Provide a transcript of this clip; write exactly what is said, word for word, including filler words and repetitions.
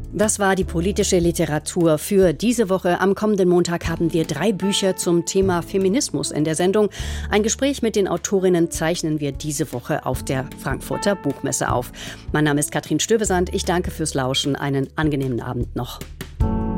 Das war die politische Literatur für diese Woche. Am kommenden Montag haben wir drei Bücher zum Thema Feminismus in der Sendung. Ein Gespräch mit den Autorinnen zeichnen wir diese Woche auf der Frankfurter Buchmesse auf. Mein Name ist Katrin Stövesand. Ich danke fürs Lauschen. Einen angenehmen Abend noch.